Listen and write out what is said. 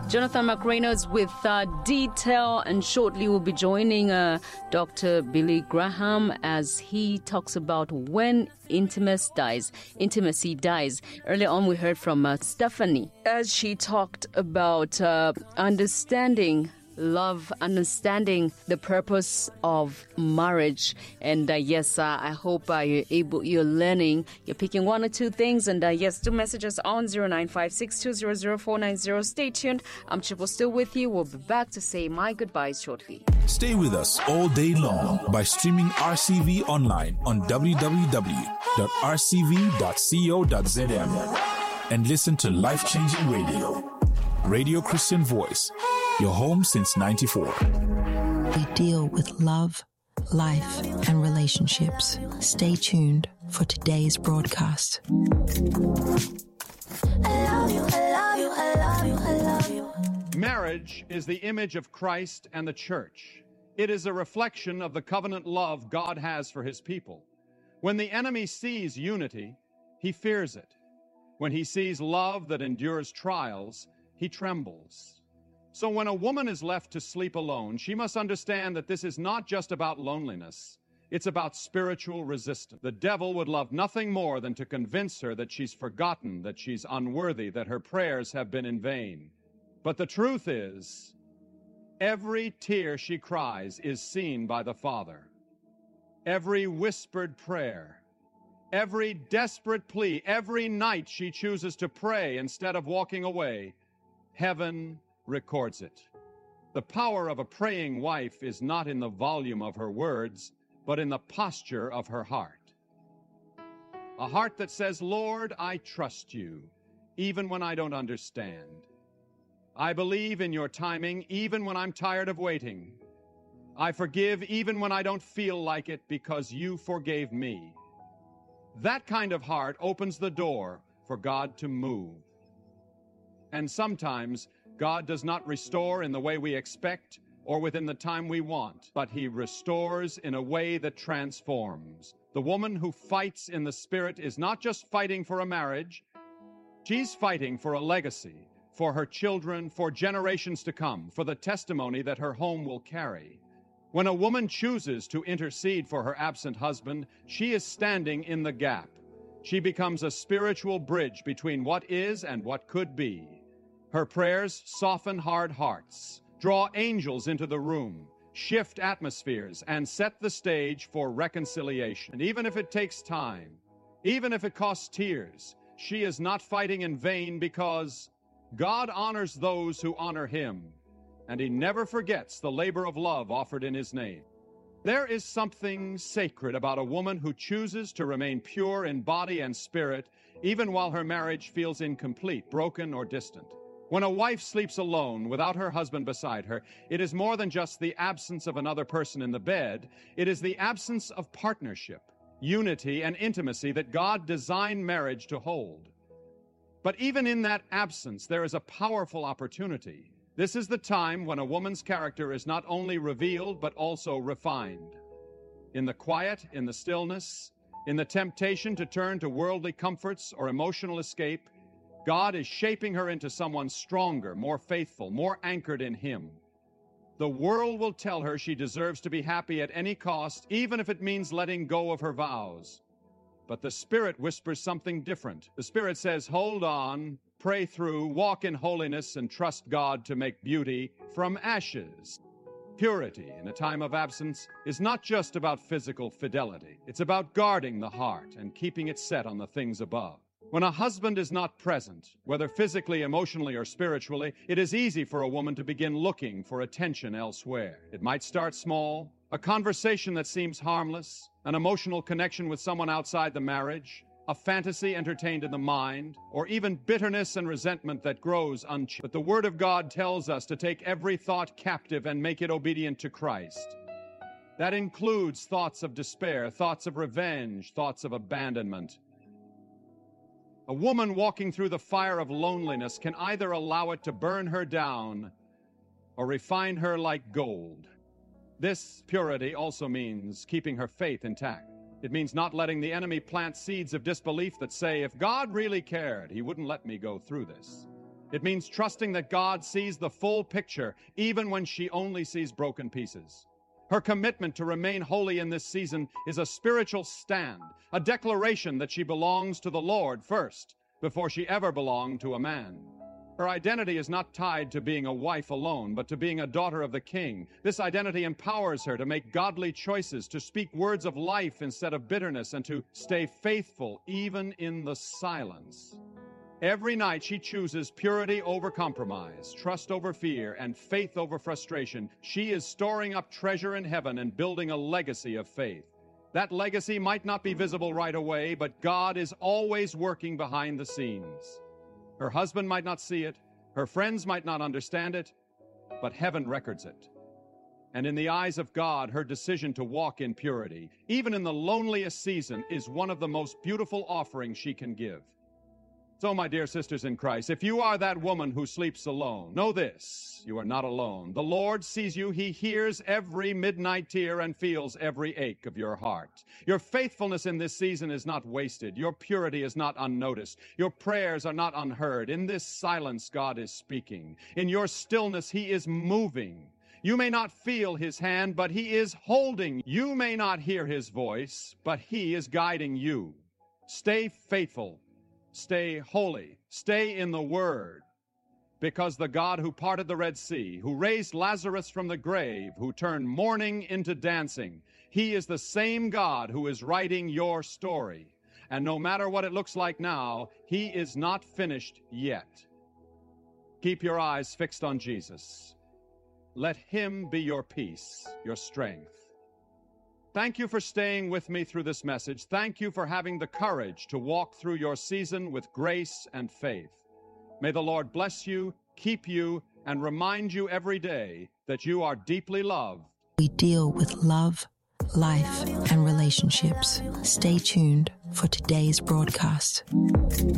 Jonathan McReynolds with detail, and shortly we'll be joining Dr. Billy Graham as he talks about when intimacy dies. Earlier on we heard from Stephanie as she talked about understanding love, understanding the purpose of marriage. And yes, I hope you're learning, you're picking one or two things. And yes, do message us on 0956200490. Stay tuned. I'm Triple still with you. We'll be back to say my goodbyes shortly. Stay with us all day long by streaming RCV online on www.rcv.co.zm and listen to life-changing Radio Christian Voice, your home since 94. We deal with love, life, and relationships. Stay tuned for today's broadcast. I love you, I love you, I love you, I love you. Marriage is the image of Christ and the church. It is a reflection of the covenant love God has for his people. When the enemy sees unity, he fears it. When he sees love that endures trials, he trembles. So when a woman is left to sleep alone, she must understand that this is not just about loneliness. It's about spiritual resistance. The devil would love nothing more than to convince her that she's forgotten, that she's unworthy, that her prayers have been in vain. But the truth is, every tear she cries is seen by the Father. Every whispered prayer, every desperate plea, every night she chooses to pray instead of walking away, heaven records it. The power of a praying wife is not in the volume of her words, but in the posture of her heart. A heart that says, Lord, I trust you, even when I don't understand. I believe in your timing, even when I'm tired of waiting. I forgive even when I don't feel like it, because you forgave me. That kind of heart opens the door for God to move. And sometimes God does not restore in the way we expect or within the time we want, but he restores in a way that transforms. The woman who fights in the Spirit is not just fighting for a marriage, she's fighting for a legacy, for her children, for generations to come, for the testimony that her home will carry. When a woman chooses to intercede for her absent husband, she is standing in the gap. She becomes a spiritual bridge between what is and what could be. Her prayers soften hard hearts, draw angels into the room, shift atmospheres, and set the stage for reconciliation. And even if it takes time, even if it costs tears, she is not fighting in vain, because God honors those who honor him, and he never forgets the labor of love offered in his name. There is something sacred about a woman who chooses to remain pure in body and spirit, even while her marriage feels incomplete, broken, or distant. When a wife sleeps alone without her husband beside her, it is more than just the absence of another person in the bed. It is the absence of partnership, unity, and intimacy that God designed marriage to hold. But even in that absence, there is a powerful opportunity. This is the time when a woman's character is not only revealed, but also refined. In the quiet, in the stillness, in the temptation to turn to worldly comforts or emotional escape, God is shaping her into someone stronger, more faithful, more anchored in him. The world will tell her she deserves to be happy at any cost, even if it means letting go of her vows. But the Spirit whispers something different. The Spirit says, hold on, pray through, walk in holiness, and trust God to make beauty from ashes. Purity in a time of absence is not just about physical fidelity. It's about guarding the heart and keeping it set on the things above. When a husband is not present, whether physically, emotionally, or spiritually, it is easy for a woman to begin looking for attention elsewhere. It might start small, a conversation that seems harmless, an emotional connection with someone outside the marriage, a fantasy entertained in the mind, or even bitterness and resentment that grows unchecked. But the Word of God tells us to take every thought captive and make it obedient to Christ. That includes thoughts of despair, thoughts of revenge, thoughts of abandonment. A woman walking through the fire of loneliness can either allow it to burn her down or refine her like gold. This purity also means keeping her faith intact. It means not letting the enemy plant seeds of disbelief that say, if God really cared, he wouldn't let me go through this. It means trusting that God sees the full picture, even when she only sees broken pieces. Her commitment to remain holy in this season is a spiritual stand, a declaration that she belongs to the Lord first, before she ever belonged to a man. Her identity is not tied to being a wife alone, but to being a daughter of the King. This identity empowers her to make godly choices, to speak words of life instead of bitterness, and to stay faithful even in the silence. Every night she chooses purity over compromise, trust over fear, and faith over frustration. She is storing up treasure in heaven and building a legacy of faith. That legacy might not be visible right away, but God is always working behind the scenes. Her husband might not see it, her friends might not understand it, but heaven records it. And in the eyes of God, her decision to walk in purity, even in the loneliest season, is one of the most beautiful offerings she can give. So, my dear sisters in Christ, if you are that woman who sleeps alone, know this: you are not alone. The Lord sees you. He hears every midnight tear and feels every ache of your heart. Your faithfulness in this season is not wasted. Your purity is not unnoticed. Your prayers are not unheard. In this silence, God is speaking. In your stillness, He is moving. You may not feel His hand, but He is holding. You may not hear His voice, but He is guiding you. Stay faithful. Stay holy. Stay in the Word. Because the God who parted the Red Sea, who raised Lazarus from the grave, who turned mourning into dancing, He is the same God who is writing your story. And no matter what it looks like now, He is not finished yet. Keep your eyes fixed on Jesus. Let Him be your peace, your strength. Thank you for staying with me through this message. Thank you for having the courage to walk through your season with grace and faith. May the Lord bless you, keep you, and remind you every day that you are deeply loved. We deal with love, life, and relationships. Stay tuned for today's broadcast.